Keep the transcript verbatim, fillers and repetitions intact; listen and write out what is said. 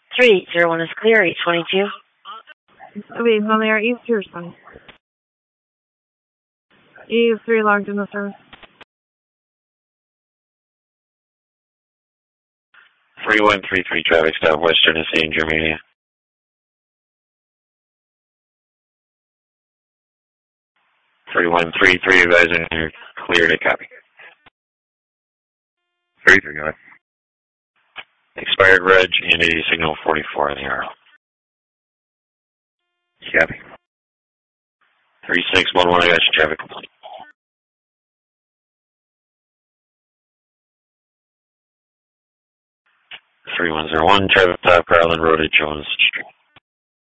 three zero one is clear, eight twenty-two. Wait, on the air, Eve two respond. Eve three logged in the service. three one three three traffic stop West Genesee in Germania. three one three three advising you're clear to copy. three three, go ahead. Expired reg and a signal forty-four on the R L. Copy. three six one one, I got your traffic complete. three one zero one, traffic stop Garland Road at Jones Street.